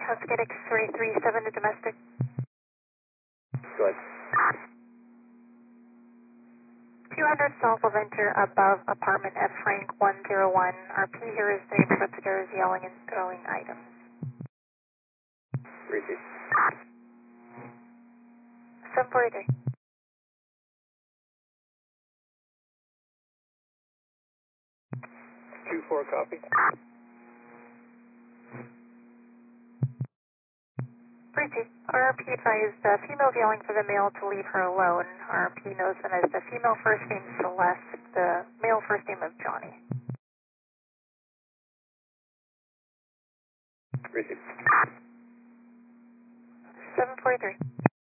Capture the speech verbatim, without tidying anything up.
Husky X-ray three seven to domestic. Go ahead. two hundred south of enter above apartment F Frank one zero one. R P here is the neighbor upstairs yelling and throwing items. Repeat. seven forty-three. two four, copy. Repeat. R P advised the female yelling for the male to leave her alone. R P knows them as the female first name Celeste, the male first name of Johnny. Repeat. seven forty-three.